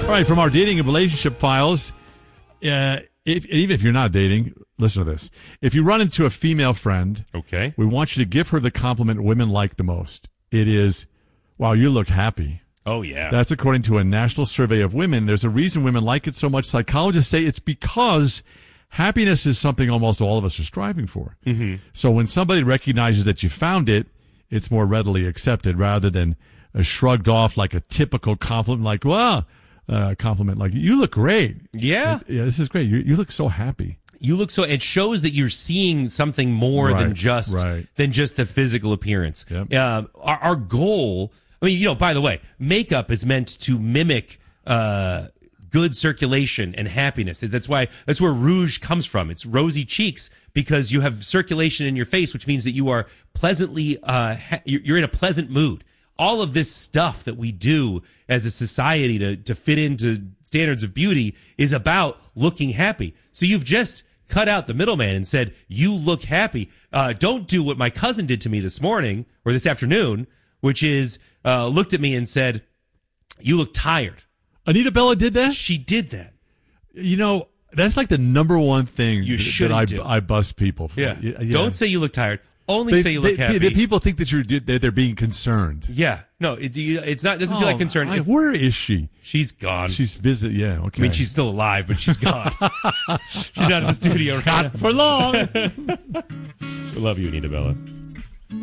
All right, from our dating and relationship files, even if you're not dating, listen to this. If you run into a female friend, Okay. we want you to give her the compliment women like the most. It is, wow, you look happy. Oh, yeah. That's according to a national survey of women. There's a reason women like it so much. Psychologists say it's because happiness is something almost all of us are striving for. Mm-hmm. So when somebody recognizes that you found it, it's more readily accepted rather than shrugged off like a typical compliment, like, wow, compliment like, you look great. Yeah. Yeah, this is great. You look so happy. You look so, it shows that you're seeing something more than just the physical appearance. Yep. Our goal, I mean, by the way, makeup is meant to mimic, good circulation and happiness. That's where rouge comes from. It's rosy cheeks because you have circulation in your face, which means that you are pleasantly, you're in a pleasant mood. All of this stuff that we do as a society to fit into standards of beauty is about looking happy. So you've just cut out the middleman and said, you look happy. Don't do what my cousin did to me this morning or this afternoon, which is, looked at me and said, you look tired. Anita Bella did that? She did that. That's like the number one thing that I bust people for. Yeah. Yeah. Don't say you look tired. Only say you look happy. The people think that they're being concerned. Yeah. No, it's not. It doesn't feel like concern. Where is she? She's gone. She's yeah, okay. I mean, she's still alive, but she's gone. She's not in the studio right now. Not for long. We love you, Anita Bella.